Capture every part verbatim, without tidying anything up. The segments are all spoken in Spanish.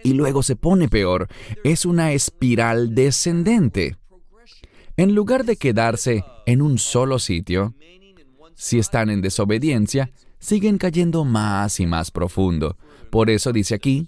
y luego se pone peor. Es una espiral descendente. En lugar de quedarse en un solo sitio, si están en desobediencia, siguen cayendo más y más profundo. Por eso dice aquí,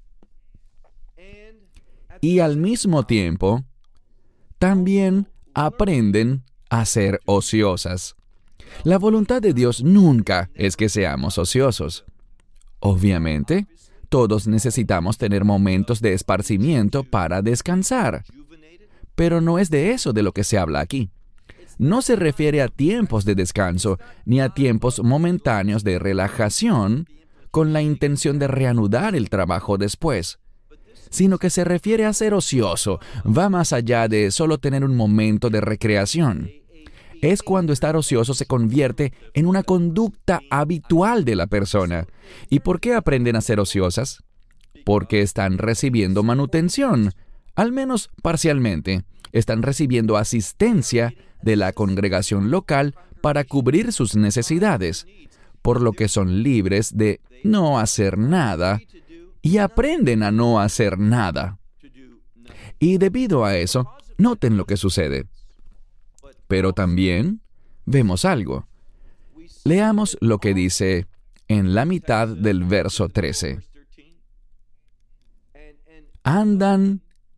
y al mismo tiempo, también aprenden a ser ociosas. La voluntad de Dios nunca es que seamos ociosos. Obviamente, todos necesitamos tener momentos de esparcimiento para descansar. Pero no es de eso de lo que se habla aquí. No se refiere a tiempos de descanso ni a tiempos momentáneos de relajación con la intención de reanudar el trabajo después, sino que se refiere a ser ocioso. Va más allá de solo tener un momento de recreación. Es cuando estar ocioso se convierte en una conducta habitual de la persona. ¿Y por qué aprenden a ser ociosas? Porque están recibiendo manutención, al menos parcialmente. Están recibiendo asistencia de la congregación local para cubrir sus necesidades, por lo que son libres de no hacer nada y aprenden a no hacer nada. Y debido a eso, noten lo que sucede. Pero también vemos algo. Leamos lo que dice en la mitad del verso trece. Andan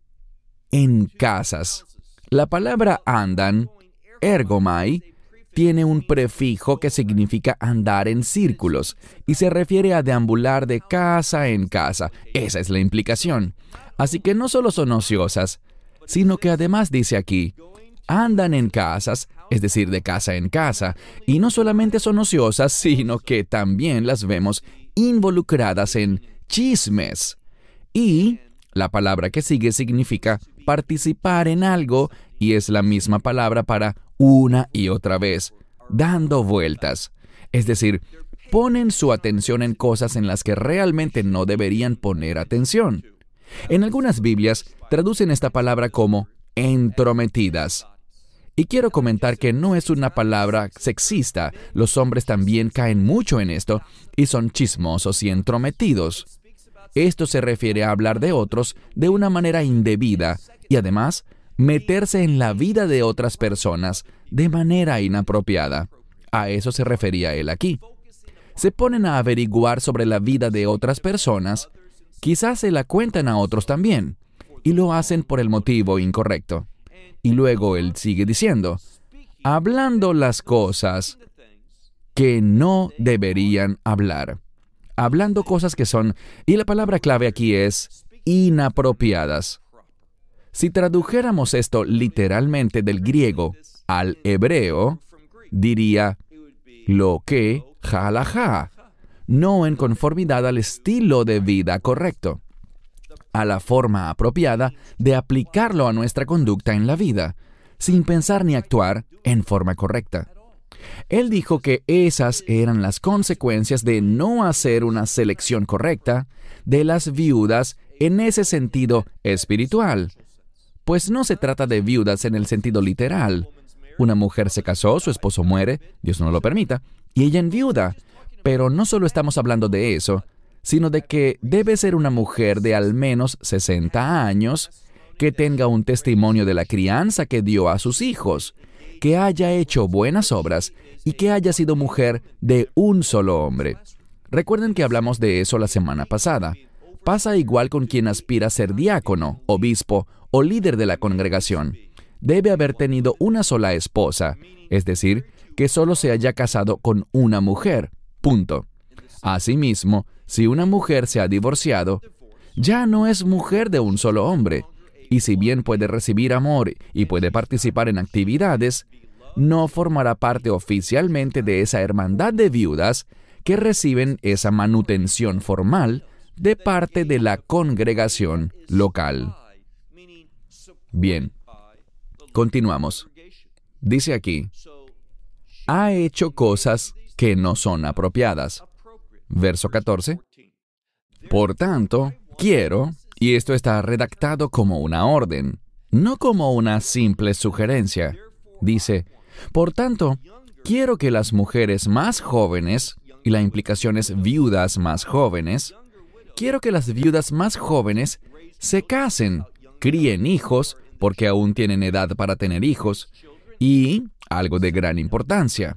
en casas. La palabra andan, ergomai, tiene un prefijo que significa andar en círculos y se refiere a deambular de casa en casa. Esa es la implicación. Así que no solo son ociosas, sino que además dice aquí, andan en casas, es decir, de casa en casa, y no solamente son ociosas, sino que también las vemos involucradas en chismes. Y la palabra que sigue significa participar en algo, y es la misma palabra para una y otra vez, dando vueltas. Es decir, ponen su atención en cosas en las que realmente no deberían poner atención. En algunas Biblias traducen esta palabra como entrometidas. Y quiero comentar que no es una palabra sexista. Los hombres también caen mucho en esto y son chismosos y entrometidos. Esto se refiere a hablar de otros de una manera indebida y además meterse en la vida de otras personas de manera inapropiada. A eso se refería él aquí. Se ponen a averiguar sobre la vida de otras personas, quizás se la cuentan a otros también, y lo hacen por el motivo incorrecto. Y luego él sigue diciendo, hablando las cosas que no deberían hablar. Hablando cosas que son, y la palabra clave aquí es inapropiadas. Si tradujéramos esto literalmente del griego al hebreo, diría lo que jalajá, no en conformidad al estilo de vida correcto, a la forma apropiada de aplicarlo a nuestra conducta en la vida, sin pensar ni actuar en forma correcta. Él dijo que esas eran las consecuencias de no hacer una selección correcta de las viudas en ese sentido espiritual. Pues no se trata de viudas en el sentido literal. Una mujer se casó, su esposo muere, Dios no lo permita, y ella enviuda. Pero no solo estamos hablando de eso, sino de que debe ser una mujer de al menos sesenta años, que tenga un testimonio de la crianza que dio a sus hijos, que haya hecho buenas obras y que haya sido mujer de un solo hombre. Recuerden que hablamos de eso la semana pasada. Pasa igual con quien aspira a ser diácono, obispo o líder de la congregación. Debe haber tenido una sola esposa, es decir, que solo se haya casado con una mujer. Punto. Asimismo, si una mujer se ha divorciado, ya no es mujer de un solo hombre. Y si bien puede recibir amor y puede participar en actividades, no formará parte oficialmente de esa hermandad de viudas que reciben esa manutención formal de parte de la congregación local. Bien, continuamos. Dice aquí, ha hecho cosas que no son apropiadas. Verso catorce. Por tanto, quiero, y esto está redactado como una orden, no como una simple sugerencia. Dice, por tanto, quiero que las mujeres más jóvenes, y la implicación es viudas más jóvenes, quiero que las viudas más jóvenes se casen, críen hijos, porque aún tienen edad para tener hijos, y, algo de gran importancia,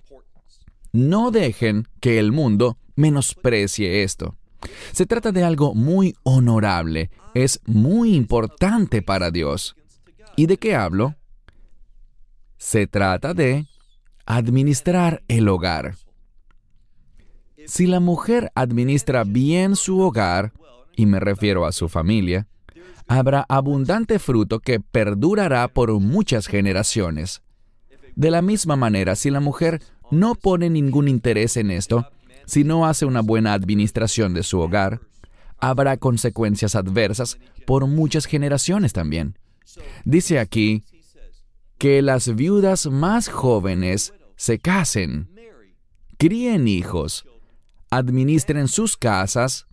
no dejen que el mundo menosprecie esto. Se trata de algo muy honorable, es muy importante para Dios. ¿Y de qué hablo? Se trata de administrar el hogar. Si la mujer administra bien su hogar, y me refiero a su familia, habrá abundante fruto que perdurará por muchas generaciones. De la misma manera, si la mujer no pone ningún interés en esto, si no hace una buena administración de su hogar, habrá consecuencias adversas por muchas generaciones también. Dice aquí que las viudas más jóvenes se casen, críen hijos, administren sus casas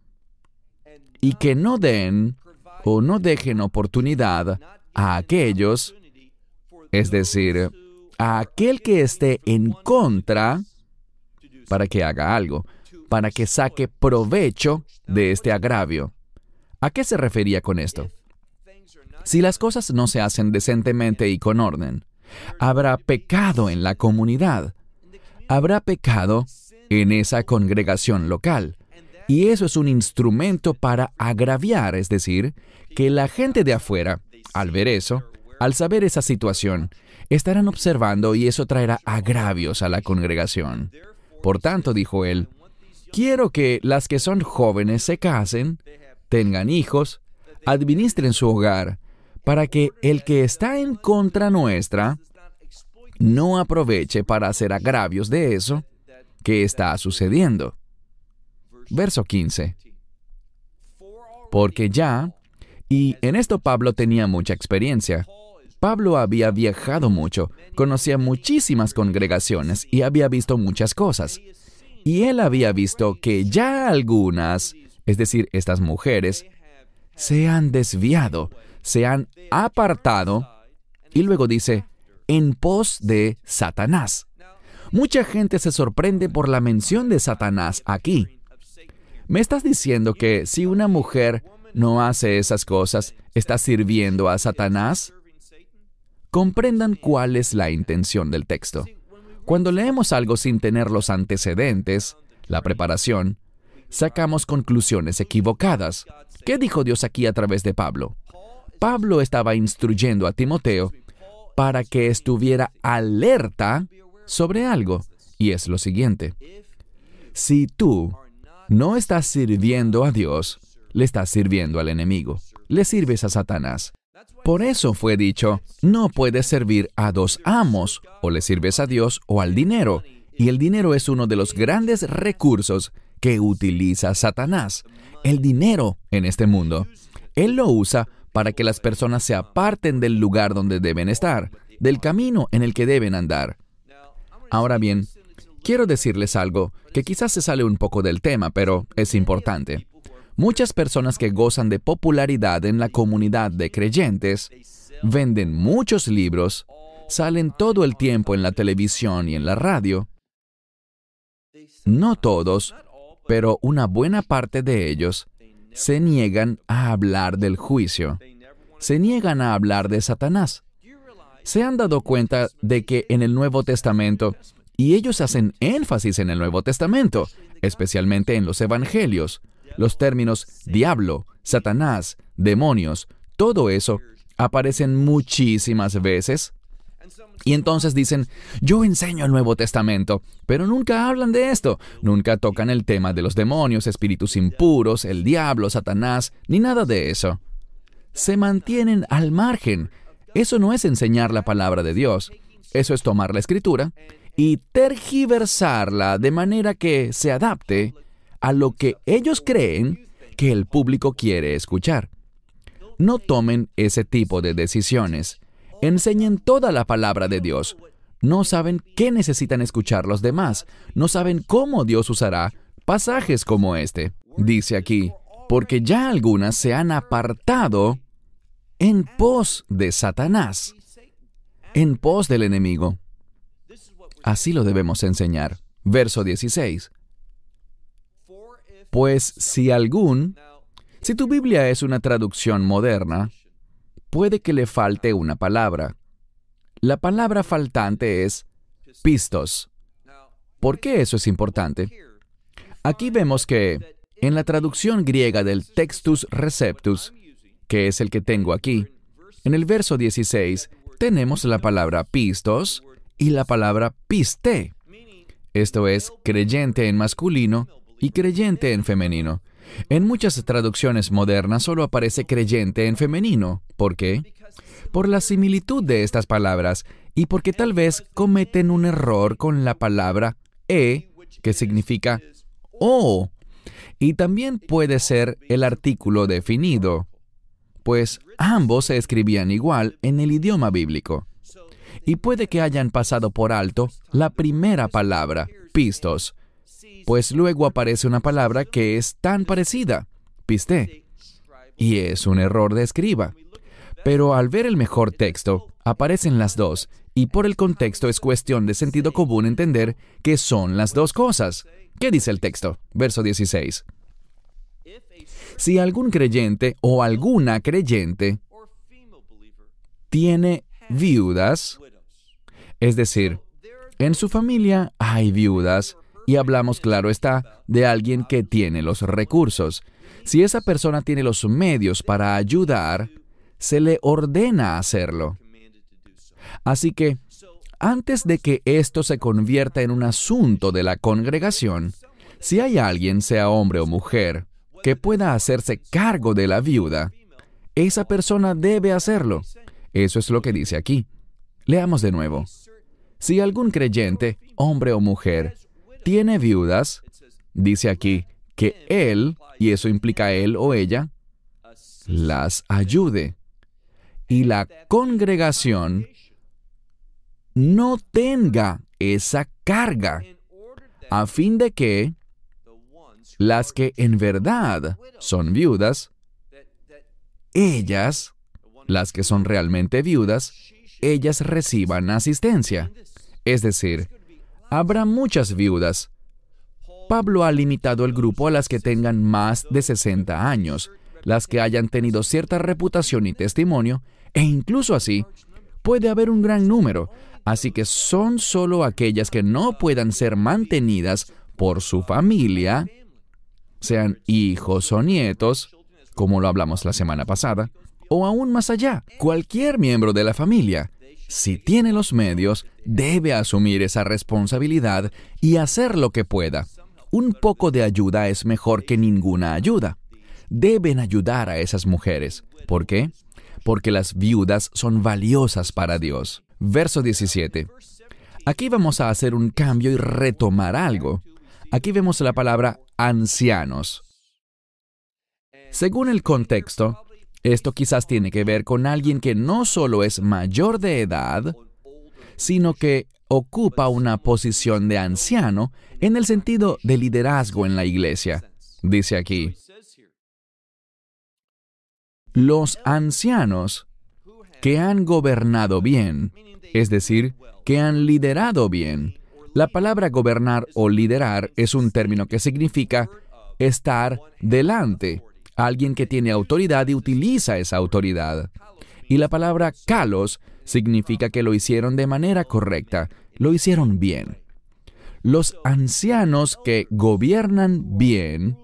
y que no den o no dejen oportunidad a aquellos, es decir, a aquel que esté en contra, para que haga algo, para que saque provecho de este agravio. ¿A qué se refería con esto? Si las cosas no se hacen decentemente y con orden, habrá pecado en la comunidad, habrá pecado en esa congregación local. Y eso es un instrumento para agraviar, es decir, que la gente de afuera, al ver eso, al saber esa situación, estarán observando y eso traerá agravios a la congregación. Por tanto, dijo él, quiero que las que son jóvenes se casen, tengan hijos, administren su hogar, para que el que está en contra nuestra no aproveche para hacer agravios de eso que está sucediendo. Verso quince. Porque ya, y en esto Pablo tenía mucha experiencia, Pablo había viajado mucho, conocía muchísimas congregaciones y había visto muchas cosas. Y él había visto que ya algunas, es decir, estas mujeres, se han desviado, se han apartado, y luego dice, en pos de Satanás. Mucha gente se sorprende por la mención de Satanás aquí. ¿Me estás diciendo que si una mujer no hace esas cosas, está sirviendo a Satanás? Comprendan cuál es la intención del texto. Cuando leemos algo sin tener los antecedentes, la preparación, sacamos conclusiones equivocadas. ¿Qué dijo Dios aquí a través de Pablo? Pablo estaba instruyendo a Timoteo para que estuviera alerta sobre algo, y es lo siguiente. Si tú no estás sirviendo a Dios, le estás sirviendo al enemigo, le sirves a Satanás. Por eso fue dicho, no puedes servir a dos amos, o le sirves a Dios o al dinero, y el dinero es uno de los grandes recursos que utiliza Satanás. El dinero en este mundo, él lo usa para que las personas se aparten del lugar donde deben estar, del camino en el que deben andar. Ahora bien, quiero decirles algo que quizás se sale un poco del tema, pero es importante. Muchas personas que gozan de popularidad en la comunidad de creyentes, venden muchos libros, salen todo el tiempo en la televisión y en la radio. No todos, pero una buena parte de ellos, se niegan a hablar del juicio. Se niegan a hablar de Satanás. ¿Se han dado cuenta de que en el Nuevo Testamento, y ellos hacen énfasis en el Nuevo Testamento, especialmente en los Evangelios, los términos diablo, Satanás, demonios, todo eso aparecen muchísimas veces? Y entonces dicen, yo enseño el Nuevo Testamento, pero nunca hablan de esto, nunca tocan el tema de los demonios, espíritus impuros, el diablo, Satanás, ni nada de eso. Se mantienen al margen. Eso no es enseñar la palabra de Dios, eso es tomar la Escritura y tergiversarla de manera que se adapte a lo que ellos creen que el público quiere escuchar. No tomen ese tipo de decisiones. Enseñen toda la palabra de Dios. No saben qué necesitan escuchar los demás. No saben cómo Dios usará pasajes como este. Dice aquí, porque ya algunas se han apartado en pos de Satanás, en pos del enemigo. Así lo debemos enseñar. Verso dieciséis. Pues si algún, si tu Biblia es una traducción moderna, puede que le falte una palabra. La palabra faltante es pistos. ¿Por qué eso es importante? Aquí vemos que en la traducción griega del Textus Receptus, que es el que tengo aquí, en el verso dieciséis tenemos la palabra pistos y la palabra piste. Esto es creyente en masculino y creyente en femenino. En muchas traducciones modernas solo aparece creyente en femenino. ¿Por qué? Por la similitud de estas palabras y porque tal vez cometen un error con la palabra e, que significa o, y también puede ser el artículo definido, pues ambos se escribían igual en el idioma bíblico. Y puede que hayan pasado por alto la primera palabra, pistos, pues luego aparece una palabra que es tan parecida, piste, y es un error de escriba. Pero al ver el mejor texto, aparecen las dos, y por el contexto es cuestión de sentido común entender que son las dos cosas. ¿Qué dice el texto? Verso dieciséis. Si algún creyente o alguna creyente tiene viudas, es decir, en su familia hay viudas, y hablamos, claro está, de alguien que tiene los recursos. Si esa persona tiene los medios para ayudar, se le ordena hacerlo. Así que, antes de que esto se convierta en un asunto de la congregación, si hay alguien, sea hombre o mujer, que pueda hacerse cargo de la viuda, esa persona debe hacerlo. Eso es lo que dice aquí. Leamos de nuevo. Si algún creyente, hombre o mujer, tiene viudas, dice aquí que él, y eso implica él o ella, las ayude. Y la congregación no tenga esa carga, a fin de que las que en verdad son viudas, ellas, las que son realmente viudas, ellas reciban asistencia. Es decir, habrá muchas viudas. Pablo ha limitado el grupo a las que tengan más de sesenta años, las que hayan tenido cierta reputación y testimonio, e incluso así, puede haber un gran número, así que son solo aquellas que no puedan ser mantenidas por su familia, sean hijos o nietos, como lo hablamos la semana pasada, o aún más allá, cualquier miembro de la familia, si tiene los medios, debe asumir esa responsabilidad y hacer lo que pueda. Un poco de ayuda es mejor que ninguna ayuda. Deben ayudar a esas mujeres. ¿Por qué? Porque las viudas son valiosas para Dios. Verso diecisiete. Aquí vamos a hacer un cambio y retomar algo. Aquí vemos la palabra ancianos. Según el contexto, esto quizás tiene que ver con alguien que no solo es mayor de edad, sino que ocupa una posición de anciano en el sentido de liderazgo en la iglesia. Dice aquí, los ancianos que han gobernado bien, es decir, que han liderado bien. La palabra gobernar o liderar es un término que significa estar delante. Alguien que tiene autoridad y utiliza esa autoridad. Y la palabra kalos significa que lo hicieron de manera correcta, lo hicieron bien. Los ancianos que gobiernan bien,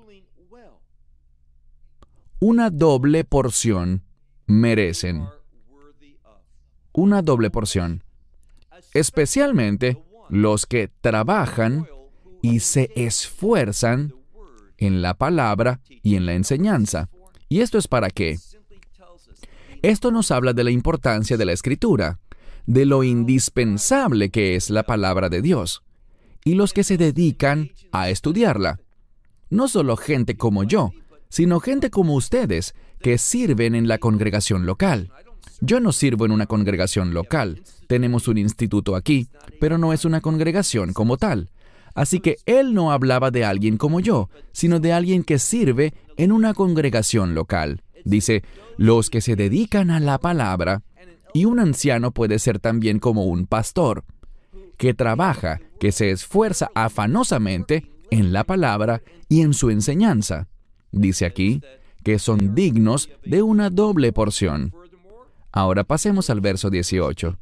una doble porción merecen. Una doble porción. Especialmente los que trabajan y se esfuerzan en la palabra y en la enseñanza. ¿Y esto es para qué? Esto nos habla de la importancia de la Escritura, de lo indispensable que es la palabra de Dios, y los que se dedican a estudiarla. No solo gente como yo, sino gente como ustedes, que sirven en la congregación local. Yo no sirvo en una congregación local. Tenemos un instituto aquí, pero no es una congregación como tal. Así que él no hablaba de alguien como yo, sino de alguien que sirve en una congregación local. Dice, los que se dedican a la palabra, y un anciano puede ser también como un pastor, que trabaja, que se esfuerza afanosamente en la palabra y en su enseñanza. Dice aquí que son dignos de una doble porción. Ahora pasemos al verso dieciocho.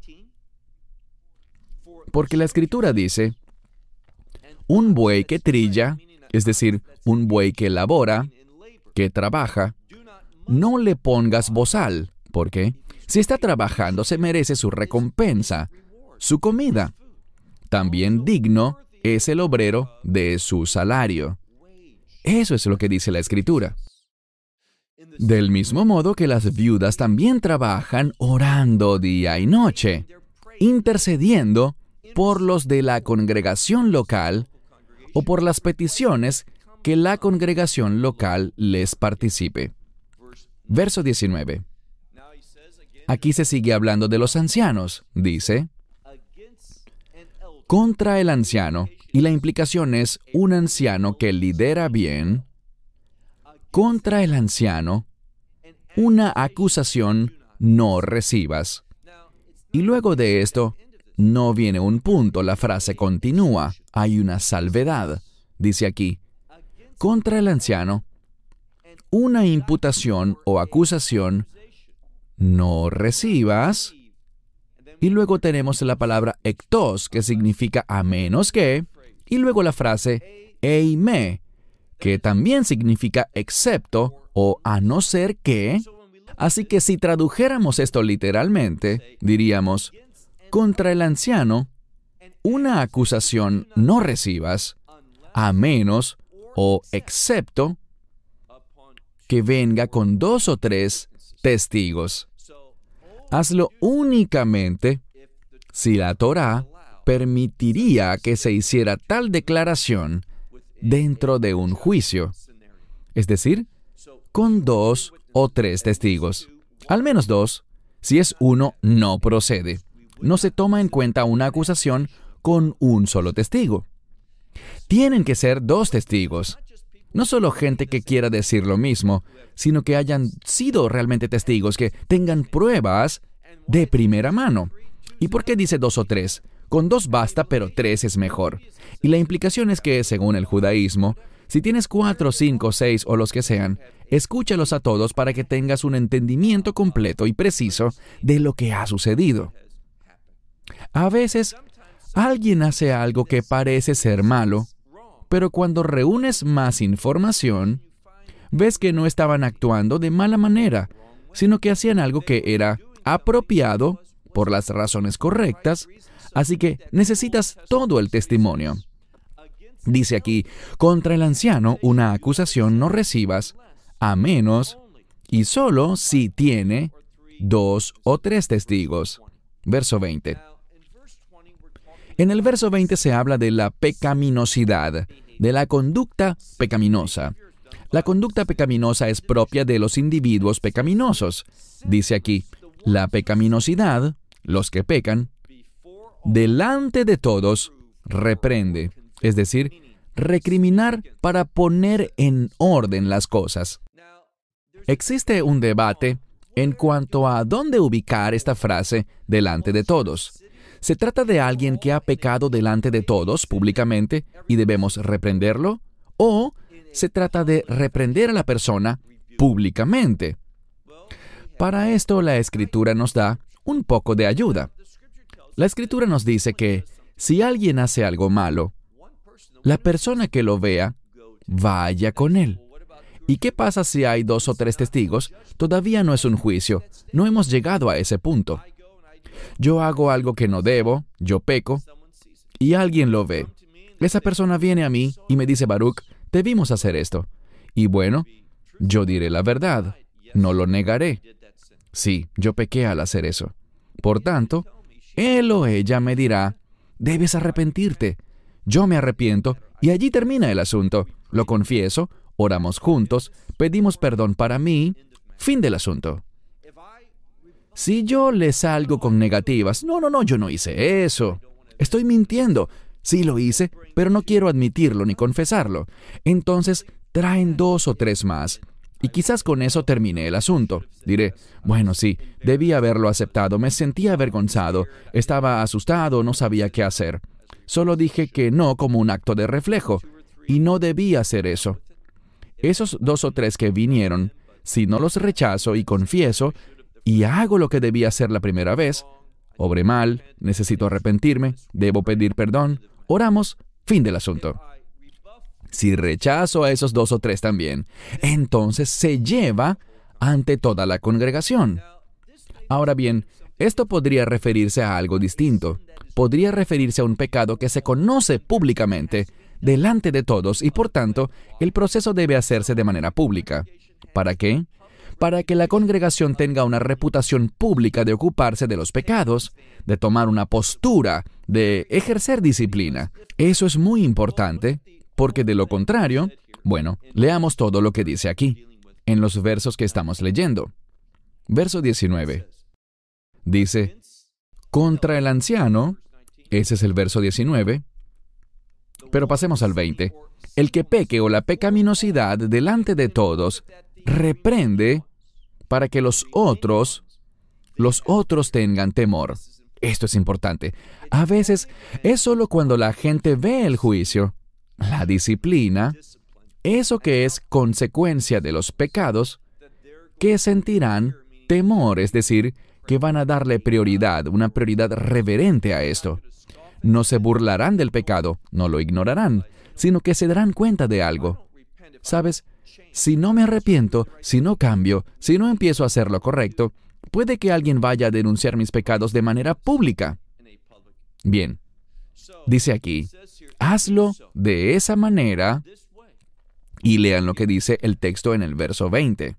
Porque la Escritura dice, un buey que trilla, es decir, un buey que labora, que trabaja, no le pongas bozal. ¿Por qué? Si está trabajando, se merece su recompensa, su comida. También digno es el obrero de su salario. Eso es lo que dice la Escritura. Del mismo modo que las viudas también trabajan orando día y noche, intercediendo por los de la congregación local o por las peticiones que la congregación local les participe. Verso diecinueve. Aquí se sigue hablando de los ancianos. Dice, contra el anciano, y la implicación es un anciano que lidera bien, contra el anciano, una acusación no recibas. Y luego de esto, no viene un punto, la frase continúa, hay una salvedad. Dice aquí, contra el anciano, una imputación o acusación no recibas. Y luego tenemos la palabra ektos, que significa a menos que, y luego la frase eime, que también significa excepto o a no ser que. Así que si tradujéramos esto literalmente, diríamos, contra el anciano, una acusación no recibas, a menos o excepto que venga con dos o tres testigos. Hazlo únicamente si la Torá permitiría que se hiciera tal declaración dentro de un juicio, es decir, con dos o tres testigos. Al menos dos. Si es uno, no procede. No se toma en cuenta una acusación con un solo testigo. Tienen que ser dos testigos. No solo gente que quiera decir lo mismo, sino que hayan sido realmente testigos, que tengan pruebas de primera mano. ¿Y por qué dice dos o tres? Con dos basta, pero tres es mejor. Y la implicación es que, según el judaísmo, si tienes cuatro, cinco, seis o los que sean, escúchalos a todos para que tengas un entendimiento completo y preciso de lo que ha sucedido. A veces, alguien hace algo que parece ser malo, pero cuando reúnes más información, ves que no estaban actuando de mala manera, sino que hacían algo que era apropiado por las razones correctas, así que necesitas todo el testimonio. Dice aquí, contra el anciano una acusación no recibas, a menos y solo si tiene dos o tres testigos. Verso veinte. En el verso veinte se habla de la pecaminosidad, de la conducta pecaminosa. La conducta pecaminosa es propia de los individuos pecaminosos. Dice aquí, la pecaminosidad, los que pecan, delante de todos, reprende, es decir, recriminar para poner en orden las cosas. Existe un debate en cuanto a dónde ubicar esta frase delante de todos. ¿Se trata de alguien que ha pecado delante de todos públicamente y debemos reprenderlo? ¿O se trata de reprender a la persona públicamente? Para esto la Escritura nos da un poco de ayuda. La Escritura nos dice que si alguien hace algo malo, la persona que lo vea, vaya con él. ¿Y qué pasa si hay dos o tres testigos? Todavía no es un juicio. No hemos llegado a ese punto. Yo hago algo que no debo, yo peco, y alguien lo ve. Esa persona viene a mí y me dice, Baruch, debimos hacer esto. Y bueno, yo diré la verdad, no lo negaré. Sí, yo pequé al hacer eso. Por tanto, él o ella me dirá, debes arrepentirte. Yo me arrepiento y allí termina el asunto. Lo confieso, oramos juntos, pedimos perdón para mí, fin del asunto. Si yo le salgo con negativas, no, no, no, yo no hice eso. Estoy mintiendo. Sí lo hice, pero no quiero admitirlo ni confesarlo. Entonces, traen dos o tres más. Y quizás con eso termine el asunto. Diré, bueno, sí, debí haberlo aceptado, me sentía avergonzado, estaba asustado, no sabía qué hacer. Solo dije que no como un acto de reflejo. y no debía hacer eso. Esos dos o tres que vinieron, si no los rechazo y confieso, y hago lo que debía hacer la primera vez, obré mal, necesito arrepentirme, debo pedir perdón, oramos, fin del asunto. Si rechazo a esos dos o tres también, entonces se lleva ante toda la congregación. Ahora bien, esto podría referirse a algo distinto. Podría referirse a un pecado que se conoce públicamente, delante de todos, y por tanto, el proceso debe hacerse de manera pública. ¿Para qué? Para que la congregación tenga una reputación pública de ocuparse de los pecados, de tomar una postura, de ejercer disciplina. Eso es muy importante, porque de lo contrario, bueno, leamos todo lo que dice aquí, en los versos que estamos leyendo. Verso diecinueve. Dice, contra el anciano, ese es el verso diecinueve, pero pasemos al veinte. El que peque o la pecaminosidad delante de todos, reprende para que los otros, los otros tengan temor. Esto es importante. A veces es solo cuando la gente ve el juicio, la disciplina, eso que es consecuencia de los pecados, que sentirán temor, es decir, que van a darle prioridad, una prioridad reverente a esto. No se burlarán del pecado, no lo ignorarán, sino que se darán cuenta de algo. ¿Sabes? Si no me arrepiento, si no cambio, si no empiezo a hacer lo correcto, puede que alguien vaya a denunciar mis pecados de manera pública. Bien, dice aquí, hazlo de esa manera, y lean lo que dice el texto en el verso veinte.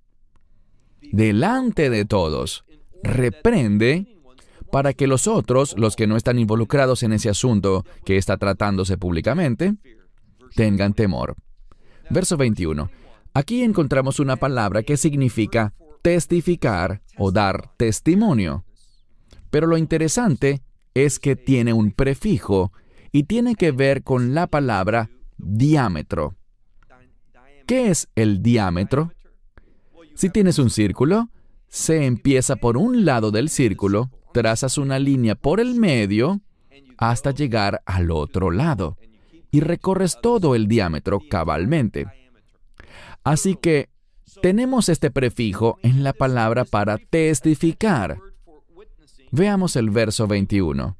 Delante de todos, reprende para que los otros, los que no están involucrados en ese asunto que está tratándose públicamente, tengan temor. Verso veintiuno. Aquí encontramos una palabra que significa testificar o dar testimonio. Pero lo interesante es que tiene un prefijo y tiene que ver con la palabra diámetro. ¿Qué es el diámetro? Si tienes un círculo, se empieza por un lado del círculo, trazas una línea por el medio hasta llegar al otro lado y recorres todo el diámetro cabalmente. Así que tenemos este prefijo en la palabra para testificar. Veamos el verso veintiuno.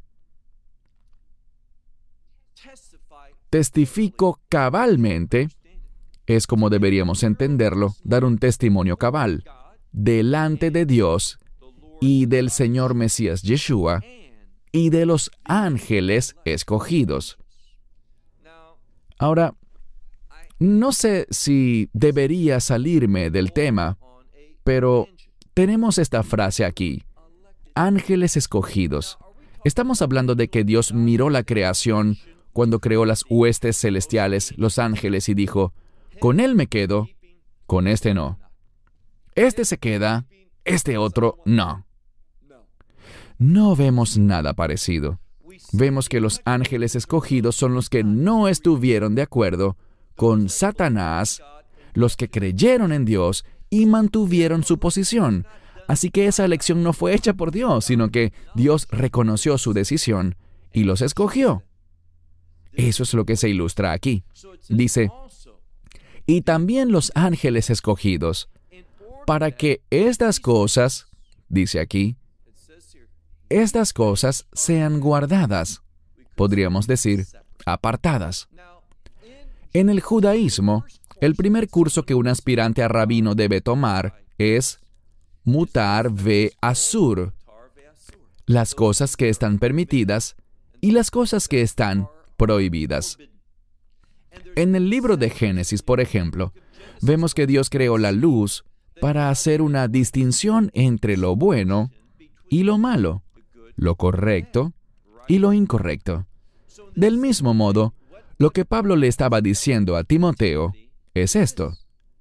Testifico cabalmente, es como deberíamos entenderlo, dar un testimonio cabal, delante de Dios y del Señor Mesías Yeshua y de los ángeles escogidos. Ahora, no sé si debería salirme del tema, pero tenemos esta frase aquí, ángeles escogidos. Estamos hablando de que Dios miró la creación cuando creó las huestes celestiales, los ángeles, y dijo, con él me quedo, con este no. Este se queda, este otro no. No vemos nada parecido. Vemos que los ángeles escogidos son los que no estuvieron de acuerdo con Satanás, los que creyeron en Dios y mantuvieron su posición. Así que esa elección no fue hecha por Dios, sino que Dios reconoció su decisión y los escogió. Eso es lo que se ilustra aquí. Dice, y también los ángeles escogidos, para que estas cosas, dice aquí, estas cosas sean guardadas, podríamos decir, apartadas. En el judaísmo, el primer curso que un aspirante a rabino debe tomar es Mutar ve Asur, las cosas que están permitidas y las cosas que están prohibidas. En el libro de Génesis, por ejemplo, vemos que Dios creó la luz para hacer una distinción entre lo bueno y lo malo, lo correcto y lo incorrecto. Del mismo modo, lo que Pablo le estaba diciendo a Timoteo es esto.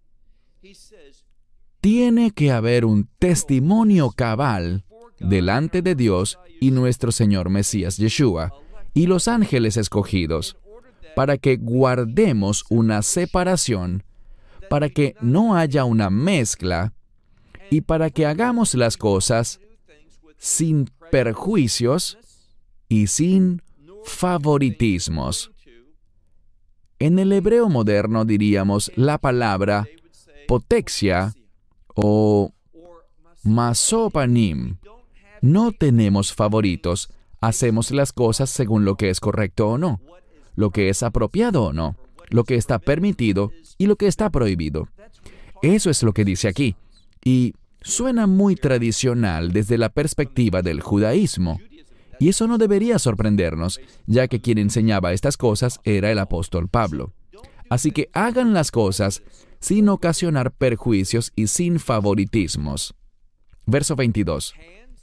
Tiene que haber un testimonio cabal delante de Dios y nuestro Señor Mesías Yeshua y los ángeles escogidos, para que guardemos una separación, para que no haya una mezcla y para que hagamos las cosas sin perjuicios y sin favoritismos. En el hebreo moderno diríamos la palabra potexia o masopanim. No tenemos favoritos, hacemos las cosas según lo que es correcto o no, lo que es apropiado o no, lo que está permitido y lo que está prohibido. Eso es lo que dice aquí, y suena muy tradicional desde la perspectiva del judaísmo. Y eso no debería sorprendernos, ya que quien enseñaba estas cosas era el apóstol Pablo. Así que hagan las cosas sin ocasionar perjuicios y sin favoritismos. Verso veintidós.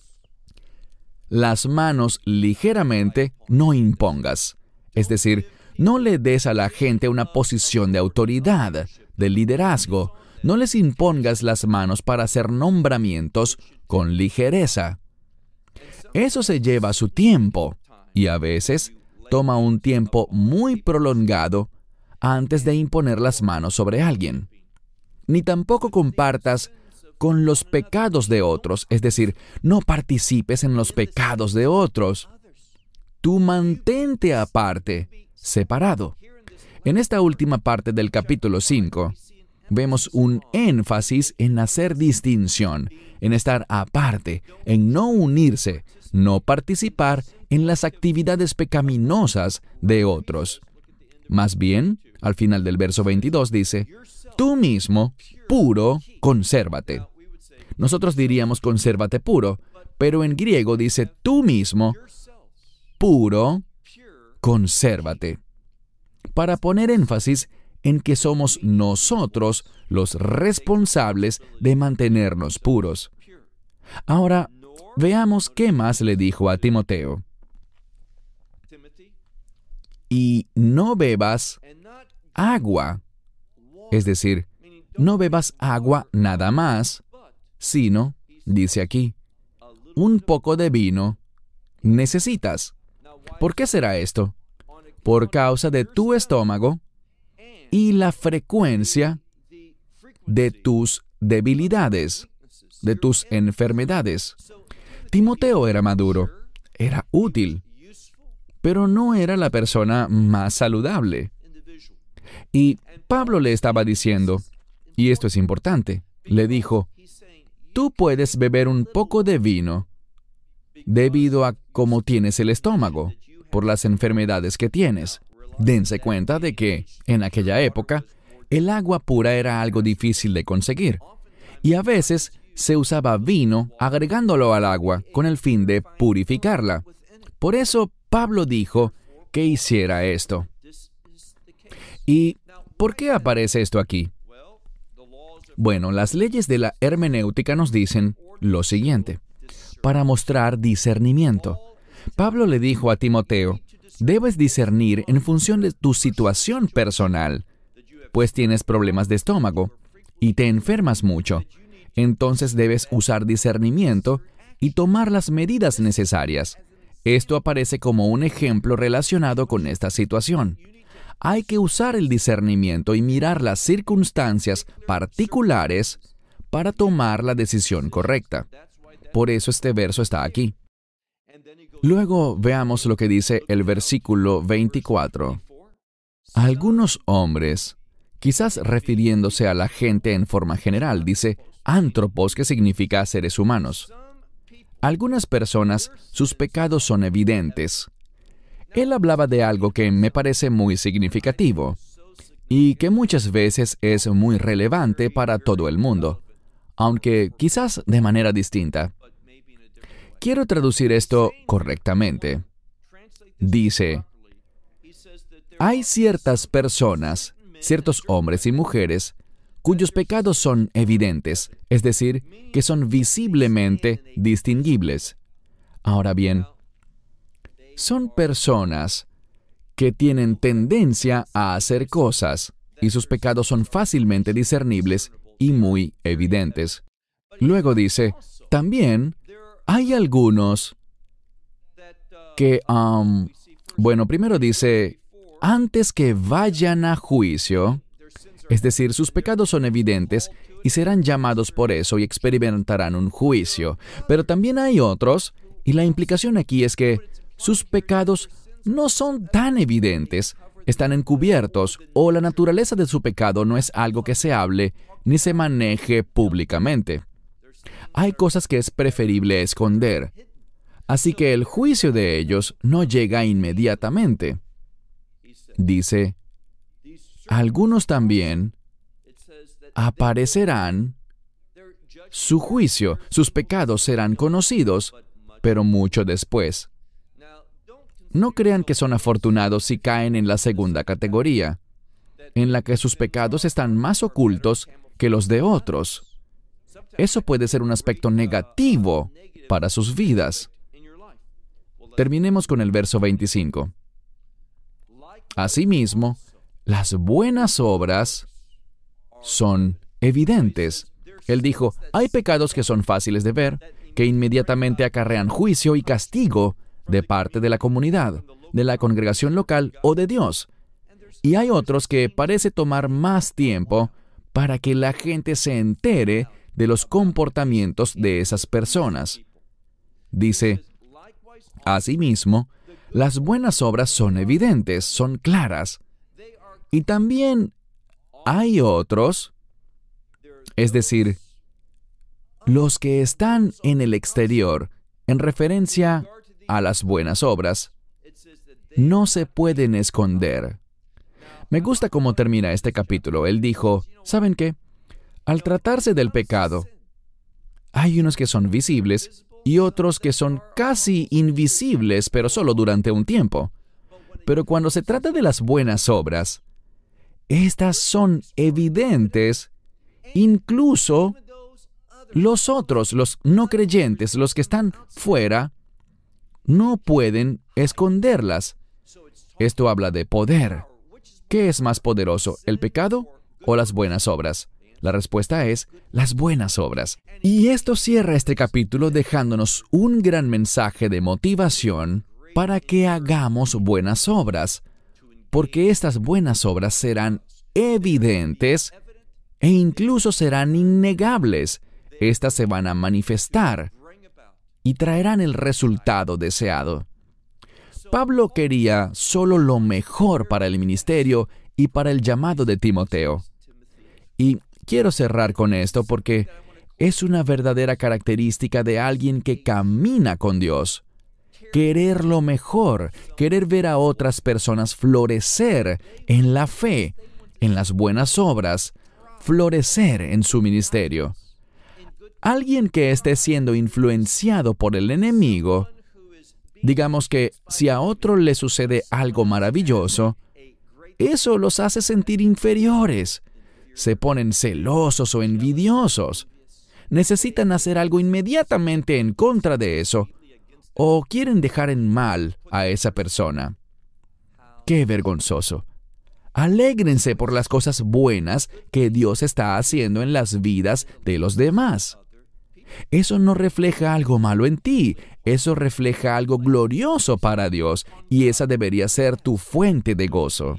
Las manos ligeramente no impongas. Es decir, no le des a la gente una posición de autoridad, de liderazgo. No les impongas las manos para hacer nombramientos con ligereza. Eso se lleva su tiempo y a veces toma un tiempo muy prolongado antes de imponer las manos sobre alguien. Ni tampoco compartas con los pecados de otros, es decir, no participes en los pecados de otros. Tú mantente aparte, separado. En esta última parte del capítulo cinco, vemos un énfasis en hacer distinción, en estar aparte, en no unirse, no participar en las actividades pecaminosas de otros. Más bien, al final del verso veintidós dice, tú mismo, puro, consérvate. Nosotros diríamos consérvate puro, pero en griego dice tú mismo, puro, consérvate. Para poner énfasis en que somos nosotros los responsables de mantenernos puros. Ahora, veamos qué más le dijo a Timoteo. Y no bebas agua, es decir, no bebas agua nada más, sino, dice aquí, un poco de vino necesitas. ¿Por qué será esto? Por causa de tu estómago y la frecuencia de tus debilidades, de tus enfermedades. Timoteo era maduro, era útil, pero no era la persona más saludable. Y Pablo le estaba diciendo, y esto es importante, le dijo, tú puedes beber un poco de vino debido a cómo tienes el estómago, por las enfermedades que tienes. Dense cuenta de que, en aquella época, el agua pura era algo difícil de conseguir, y a veces se usaba vino agregándolo al agua con el fin de purificarla. Por eso Pablo dijo que hiciera esto. ¿Y por qué aparece esto aquí? Bueno, las leyes de la hermenéutica nos dicen lo siguiente. Para mostrar discernimiento, Pablo le dijo a Timoteo, debes discernir en función de tu situación personal, pues tienes problemas de estómago y te enfermas mucho. Entonces debes usar discernimiento y tomar las medidas necesarias. Esto aparece como un ejemplo relacionado con esta situación. Hay que usar el discernimiento y mirar las circunstancias particulares para tomar la decisión correcta. Por eso este verso está aquí. Luego veamos lo que dice el versículo veinticuatro. Algunos hombres, quizás refiriéndose a la gente en forma general, dice ántropos, que significa seres humanos. Algunas personas, sus pecados son evidentes. Él hablaba de algo que me parece muy significativo y que muchas veces es muy relevante para todo el mundo, aunque quizás de manera distinta. Quiero traducir esto correctamente. Dice, hay ciertas personas, ciertos hombres y mujeres, cuyos pecados son evidentes, es decir, que son visiblemente distinguibles. Ahora bien, son personas que tienen tendencia a hacer cosas y sus pecados son fácilmente discernibles y muy evidentes. Luego dice, también hay algunos que, um, bueno, primero dice, antes que vayan a juicio, es decir, sus pecados son evidentes y serán llamados por eso y experimentarán un juicio. Pero también hay otros, y la implicación aquí es que sus pecados no son tan evidentes, están encubiertos o la naturaleza de su pecado no es algo que se hable ni se maneje públicamente. Hay cosas que es preferible esconder, así que el juicio de ellos no llega inmediatamente. Dice, algunos también aparecerán, su juicio, sus pecados serán conocidos, pero mucho después. No crean que son afortunados si caen en la segunda categoría, en la que sus pecados están más ocultos que los de otros. Eso puede ser un aspecto negativo para sus vidas. Terminemos con el verso veinticinco. Asimismo, las buenas obras son evidentes. Él dijo, hay pecados que son fáciles de ver, que inmediatamente acarrean juicio y castigo de parte de la comunidad, de la congregación local o de Dios. Y hay otros que parece tomar más tiempo para que la gente se entere de los comportamientos de esas personas. Dice, asimismo, las buenas obras son evidentes, son claras. Y también hay otros, es decir, los que están en el exterior, en referencia a las buenas obras, no se pueden esconder. Me gusta cómo termina este capítulo. Él dijo, ¿saben qué? Al tratarse del pecado, hay unos que son visibles y otros que son casi invisibles, pero solo durante un tiempo. Pero cuando se trata de las buenas obras, estas son evidentes, incluso los otros, los no creyentes, los que están fuera, no pueden esconderlas. Esto habla de poder. ¿Qué es más poderoso, el pecado o las buenas obras? La respuesta es las buenas obras. Y esto cierra este capítulo dejándonos un gran mensaje de motivación para que hagamos buenas obras, porque estas buenas obras serán evidentes e incluso serán innegables. Estas se van a manifestar y traerán el resultado deseado. Pablo quería solo lo mejor para el ministerio y para el llamado de Timoteo. Y quiero cerrar con esto porque es una verdadera característica de alguien que camina con Dios. Querer lo mejor, querer ver a otras personas florecer en la fe, en las buenas obras, florecer en su ministerio. Alguien que esté siendo influenciado por el enemigo, digamos que si a otro le sucede algo maravilloso, eso los hace sentir inferiores. Se ponen celosos o envidiosos. Necesitan hacer algo inmediatamente en contra de eso, o quieren dejar en mal a esa persona. ¡Qué vergonzoso! Alégrense por las cosas buenas que Dios está haciendo en las vidas de los demás. Eso no refleja algo malo en ti, eso refleja algo glorioso para Dios, y esa debería ser tu fuente de gozo.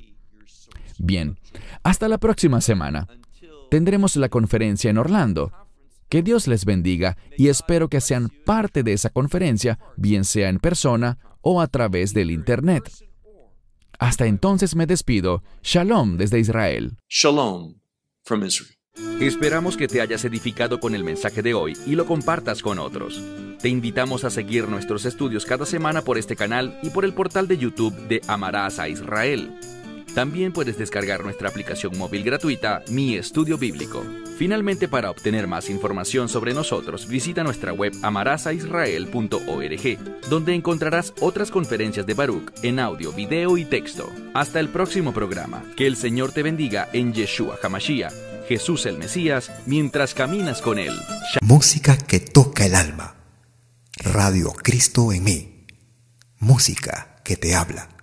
Bien, hasta la próxima semana. Tendremos la conferencia en Orlando. Que Dios les bendiga y espero que sean parte de esa conferencia, bien sea en persona o a través del Internet. Hasta entonces me despido. Shalom desde Israel. Shalom from Israel. Esperamos que te hayas edificado con el mensaje de hoy y lo compartas con otros. Te invitamos a seguir nuestros estudios cada semana por este canal y por el portal de YouTube de Amarás a Israel. También puedes descargar nuestra aplicación móvil gratuita, Mi Estudio Bíblico. Finalmente, para obtener más información sobre nosotros, visita nuestra web amarás a israel punto org, donde encontrarás otras conferencias de Baruch en audio, video y texto. Hasta el próximo programa. Que el Señor te bendiga en Yeshua HaMashiach, Jesús el Mesías, mientras caminas con Él. Música que toca el alma. Radio Cristo en mí. Música que te habla.